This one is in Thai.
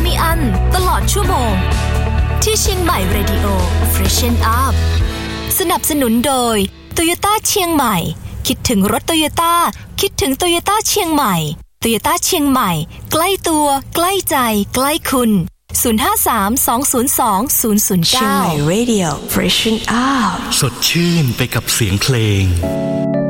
มีอันตลอดชั่วโมงที่เชียงใหม่ Radio Freshen Up สนับสนุนโดย Toyota เชียงใหม่คิดถึงรถ Toyota คิดถึง Toyota เชียงใหม่ Toyota เชียงใหม่ใกล้ตัวใกล้ใจใกล้คุณ053-202-009 เชียงใหม่ Radio Freshen Up สดชื่นไปกับเสียงเพลง